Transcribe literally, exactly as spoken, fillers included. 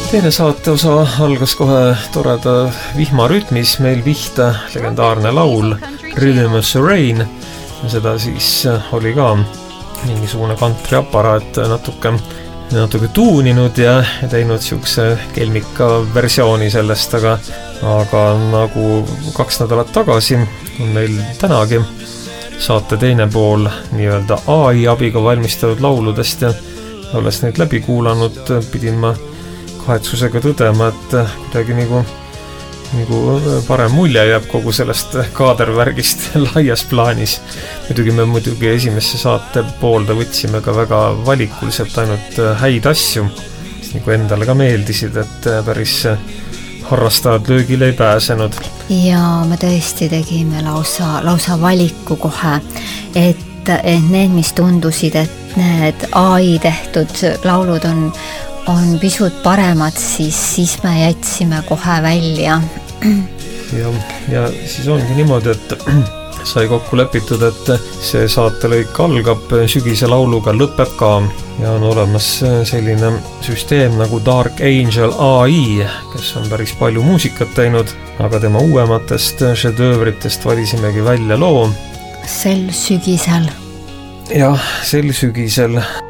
Teine saate osa algas kohe toreda vihmarütmis meil pihta legendaarne laul Rhythm of the Rain. Seda siis oli ka mingisugune kantriaparaat natuke, natuke tuuninud ja teinud siukse kelmika versiooni sellest, aga, aga nagu kaks nädalat tagasi on meil tänagi saate teine pool nii-öelda A I abiga valmistatud lauludest ja olles neid läbi kuulanud, pidin ma kahetsusega tõdema, et kuidagi nagu, nagu parem mulje jääb kogu sellest kaadervärgist laias plaanis. Muidugi me muidugi esimesse saate poolda võtsime ka väga valikuliselt ainult häid asju, mis nagu endale ka meeldisid, et päris harrastajad löögile ei pääsenud. Ja me tõesti tegime lausa, lausa valiku kohe, et, et need, mis tundusid, et need A I tehtud laulud on on pisut paremad, siis, siis me jätsime kohe välja. Ja, ja siis ongi niimoodi, et sai kokku lepitud, et see saatelõik algab sügise lauluga, lõpeb ka ja on olemas selline süsteem nagu Dark Angel A I, kes on päris palju muusikat teinud, aga tema uuematest šedöövritest valisimegi välja loo. Sel sügisel. Jah, sel sügisel.